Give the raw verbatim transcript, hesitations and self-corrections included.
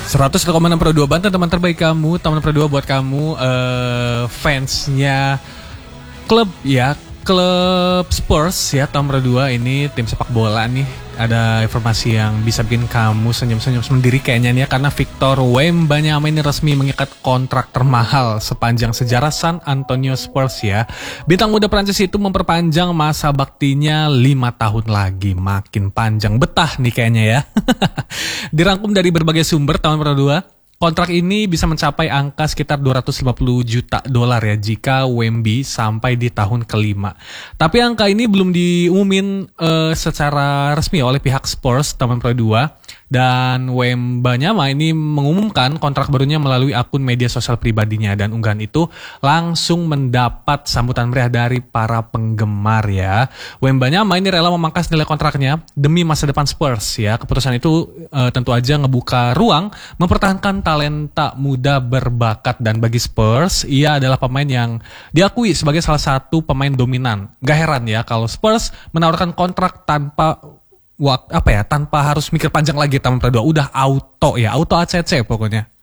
seratus satu koma enam Pro dua Banten, teman terbaik kamu, teman Pro dua buat kamu uh, fansnya klub ya, klub Spurs ya, Tom Pro dua ini tim sepak bola nih. Ada informasi yang bisa bikin kamu senyum-senyum sendiri kayaknya nih ya, karena Victor Wembanyama ini resmi mengikat kontrak termahal sepanjang sejarah San Antonio Spurs ya. Bintang muda Prancis itu memperpanjang masa baktinya lima tahun lagi, makin panjang, betah nih kayaknya ya. Dirangkum dari berbagai sumber tahun Pro dua, kontrak ini bisa mencapai angka sekitar dua ratus lima puluh juta dolar ya jika Wemby sampai di tahun kelima. Tapi angka ini belum diumumin uh, secara resmi oleh pihak Spurs tahun Pro dua. Dan Wembanyama ini mengumumkan kontrak barunya melalui akun media sosial pribadinya, dan unggahan itu langsung mendapat sambutan meriah dari para penggemar ya. Wembanyama ini rela memangkas nilai kontraknya demi masa depan Spurs ya. Keputusan itu e, tentu aja ngebuka ruang mempertahankan talenta muda berbakat, dan bagi Spurs ia adalah pemain yang diakui sebagai salah satu pemain dominan. Gak heran ya kalau Spurs menawarkan kontrak tanpa Wak, apa ya tanpa harus mikir panjang lagi Taman Pro dua, udah auto ya, auto A C C pokoknya.